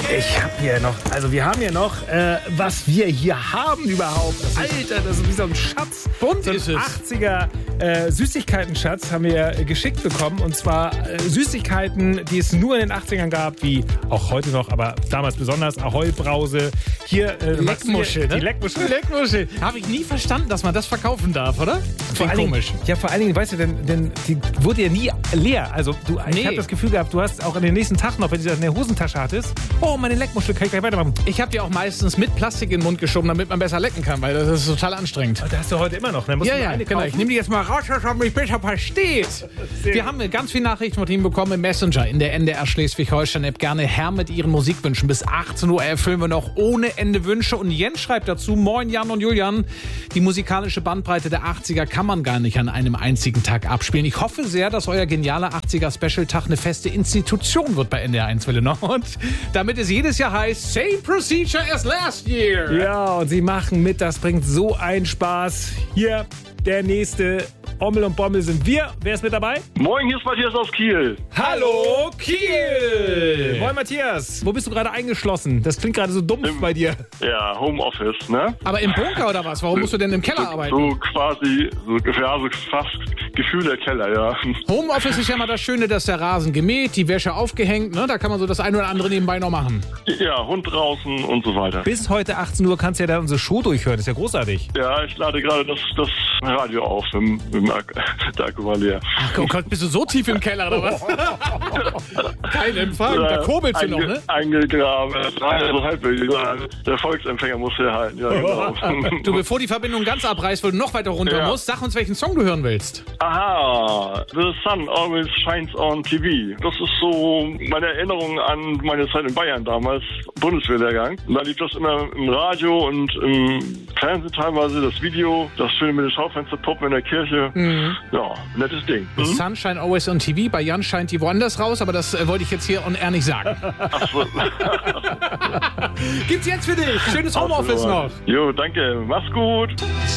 Wir haben hier noch, was wir hier haben überhaupt. Alter, das ist wie so ein Schatz. Bunt so ein ist es. 80er Süßigkeiten-Schatz haben wir geschickt bekommen. Und zwar Süßigkeiten, die es nur in den 80ern gab, wie auch heute noch, aber damals besonders. Ahoi-Brause. Hier Leckmuschel, ne? Die Leckmuschel. Leckmuschel. Habe ich nie verstanden, dass man das verkaufen darf, oder? Vor allen Komisch. Dingen, ja, vor allen Dingen, weißt du, denn die wurde ja nie leer. Also ich habe das Gefühl gehabt, du hast auch an den nächsten Tag noch, wenn du das in der Hosentasche hattest, oh, meine Leckmuschel, kann ich gleich weitermachen. Ich habe die auch meistens mit Plastik in den Mund geschoben, damit man besser lecken kann, weil das ist total anstrengend. Das hast du heute immer noch, ne? Musst du nur eine genau. kaufen? Ich nehme die jetzt mal raus, dass man mich besser versteht. Wir haben ganz viele Nachrichten von Ihnen bekommen im Messenger in der NDR Schleswig-Holstein-App. Gerne Herr mit Ihren Musikwünschen. Bis 18 Uhr erfüllen wir noch ohne Ende Wünsche. Und Jens schreibt dazu, moin Jan und Julian, die musikalische Bandbreite der 80er kann man gar nicht an einem einzigen Tag abspielen. Ich hoffe sehr, dass euer genialer 80er-Special-Tag eine feste Institution wird bei NDR 1 Welle noch. Und damit es jedes Jahr heißt, same procedure as last year. Ja, und sie machen mit, das bringt so einen Spaß. Hier, der nächste Ommel und Bommel sind wir. Wer ist mit dabei? Moin, hier ist Matthias aus Kiel. Hallo, Kiel! Moin, Matthias. Wo bist du gerade eingeschlossen? Das klingt gerade so dumpf bei dir. Ja, Homeoffice, ne? Aber im Bunker oder was? Warum musst du denn im Keller arbeiten? So quasi, so fast Gefühl der Keller, ja. Homeoffice ist ja mal das Schöne, dass der Rasen gemäht, die Wäsche aufgehängt, ne? Da kann man so das eine oder andere nebenbei noch machen. Ja, Hund draußen und so weiter. Bis heute 18 Uhr kannst du ja da unsere Show durchhören. Das ist ja großartig. Ja, ich lade gerade das Radio auf im der Akku war leer. Ach oh Gott, bist du so tief im Keller oder was? Kein Empfang, da kurbelst du noch, ne? Eingegraben. Also halbwegs. Der Volksempfänger muss herhalten. Ja, genau. Du, bevor die Verbindung ganz abreißt, weil du noch weiter runter musst, sag uns, welchen Song du hören willst. Aha, The Sun Always Shines on TV. Das ist so meine Erinnerung an meine Zeit in Bayern damals, Bundeswehrlehrgang. Und da lief das immer im Radio und im Fernsehen teilweise, das Video, das Schöne mit den Schaufensterpuppen in der Kirche. Ja, nettes Ding. The Sunshine Always on TV. Bei Jan scheint die woanders raus, aber das wollte ich jetzt hier on air nicht sagen. Ach so. Gibt's jetzt für dich. Schönes Homeoffice noch. Jo, danke. Mach's gut.